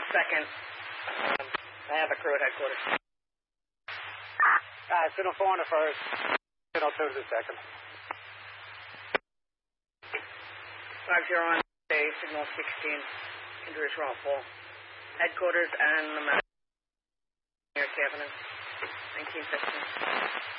second. I have a crew at headquarters. Signal 4 on the first. Signal 2 to the second. 50 on day, signal 16. Injuries wrongful. Headquarters and the near cabin. 1915.